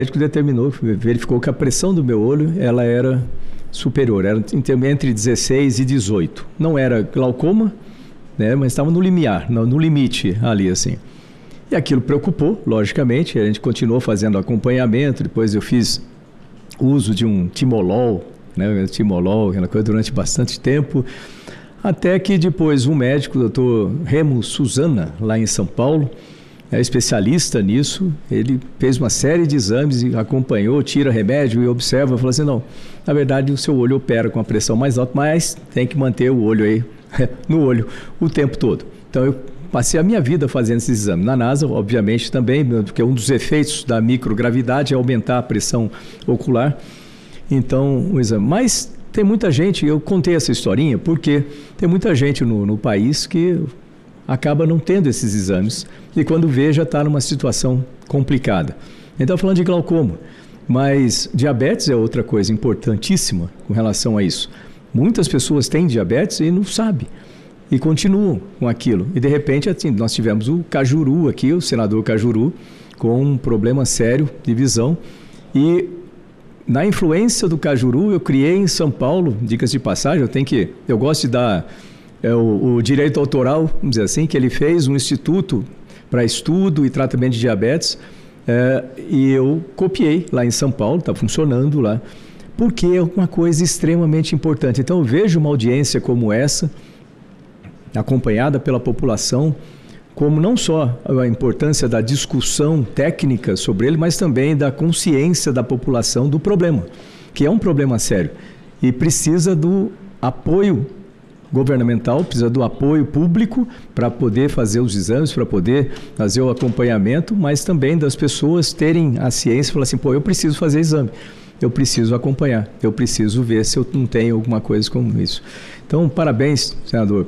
médico determinou, verificou que a pressão do meu olho ela era superior, era entre 16 e 18. Não era glaucoma, né, mas estava no limiar, no limite ali assim. E aquilo preocupou, logicamente, a gente continuou fazendo acompanhamento, depois eu fiz uso de um timolol, né, timolol, aquela coisa durante bastante tempo, até que depois um médico, o doutor Remo Suzana, lá em São Paulo, é especialista nisso, ele fez uma série de exames e acompanhou, tira remédio e observa, falou assim, não, na verdade o seu olho opera com a pressão mais alta, mas tem que manter o olho aí, no olho, o tempo todo. Então eu passei a minha vida fazendo esses exames. Na NASA, obviamente, também, porque um dos efeitos da microgravidade é aumentar a pressão ocular. Então, o exame. Mas tem muita gente, eu contei essa historinha, porque tem muita gente no país que acaba não tendo esses exames e quando vê já está numa situação complicada. Então, falando de glaucoma, mas diabetes é outra coisa importantíssima com relação a isso. Muitas pessoas têm diabetes e não sabem e continuam com aquilo. E de repente, assim, nós tivemos o Cajuru aqui, o senador Cajuru, com um problema sério de visão e na influência do Cajuru eu criei em São Paulo, dicas de passagem, eu gosto de dar o direito autoral, vamos dizer assim, que ele fez um instituto para estudo e tratamento de diabetes e eu copiei lá em São Paulo, está funcionando lá, porque é uma coisa extremamente importante. Então eu vejo uma audiência como essa, acompanhada pela população, como não só a importância da discussão técnica sobre ele, mas também da consciência da população do problema, que é um problema sério e precisa do apoio governamental, precisa do apoio público para poder fazer os exames, para poder fazer o acompanhamento, mas também das pessoas terem a ciência e falar assim, pô, eu preciso fazer exame, eu preciso acompanhar, eu preciso ver se eu não tenho alguma coisa como isso. Então, parabéns, senador,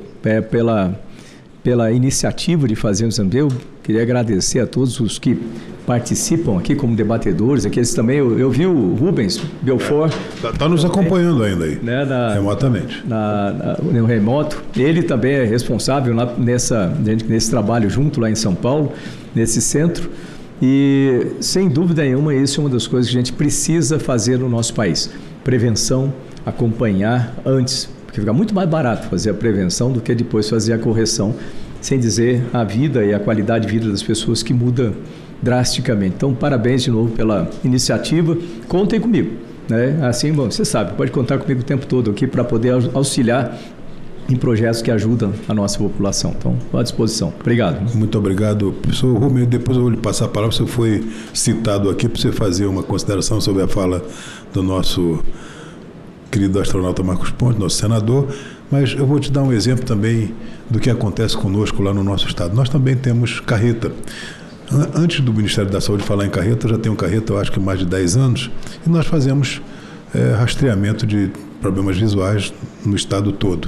pela iniciativa de fazer o exame. Eu queria agradecer a todos os que participam aqui como debatedores, aqueles também, eu vi o Rubens Belfort. Está nos acompanhando ainda aí, né, remotamente. No remoto. Ele também é responsável lá nesse trabalho junto lá em São Paulo, nesse centro. E, sem dúvida nenhuma, isso é uma das coisas que a gente precisa fazer no nosso país. Prevenção, acompanhar antes, porque fica muito mais barato fazer a prevenção do que depois fazer a correção, sem dizer a vida e a qualidade de vida das pessoas que muda drasticamente. Então, parabéns de novo pela iniciativa. Contem comigo, né? Assim, bom, você sabe, pode contar comigo o tempo todo aqui para poder auxiliar em projetos que ajudam a nossa população. Então, à disposição. Obrigado. Muito obrigado. Professor Romeu, depois eu vou lhe passar a palavra. Você foi citado aqui para você fazer uma consideração sobre a fala do nosso querido astronauta Marcos Pontes, nosso senador, mas eu vou te dar um exemplo também do que acontece conosco lá no nosso estado. Nós também temos carreta. Antes do Ministério da Saúde falar em carreta, eu já tenho carreta, eu acho que mais de 10 anos, e nós fazemos rastreamento de problemas visuais no estado todo.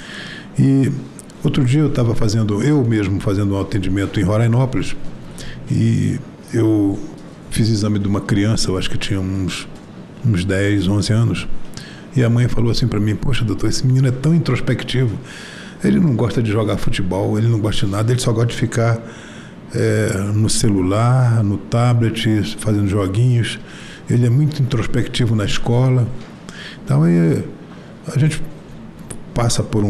E outro dia eu mesmo fazendo um atendimento em Rorainópolis, e eu fiz exame de uma criança, eu acho que tinha uns 10, 11 anos, e a mãe falou assim para mim, poxa, doutor, esse menino é tão introspectivo, ele não gosta de jogar futebol, ele não gosta de nada, ele só gosta de ficar no celular, no tablet, fazendo joguinhos, ele é muito introspectivo na escola. Então aí a gente passa por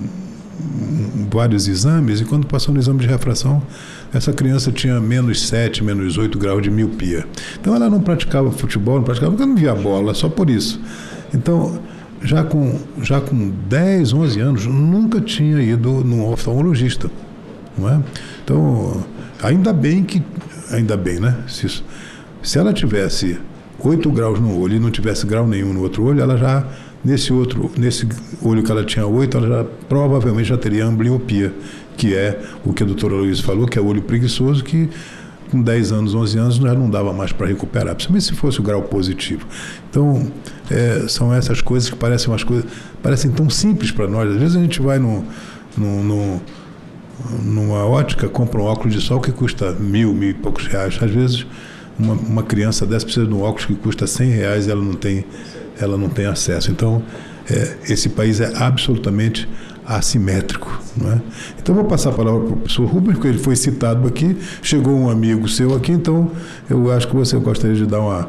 vários exames, e quando passou no exame de refração, essa criança tinha -7, -8 graus de miopia. Então ela não praticava futebol, não praticava porque ela não via bola, só por isso. Então, já com 10, 11 anos, nunca tinha ido num oftalmologista, não é? Então, ainda bem, né? Se ela tivesse 8 graus no olho e não tivesse grau nenhum no outro olho, ela já, nesse olho que ela tinha 8, ela já provavelmente já teria ambliopia, que é o que a doutora Luísa falou, que é o olho preguiçoso, que com 10 anos, 11 anos, já não dava mais para recuperar, principalmente se fosse o grau positivo. Então, são essas coisas que parecem tão simples para nós. Às vezes a gente vai numa ótica, compra um óculos de sol que custa mil e poucos reais. Às vezes, uma criança dessa precisa de um óculos que custa R$100 e ela não tem acesso. Então, esse país é absolutamente assimétrico, não é? Então, vou passar a palavra para o professor Rubens, porque ele foi citado aqui, chegou um amigo seu aqui, então eu acho que você gostaria de dar uma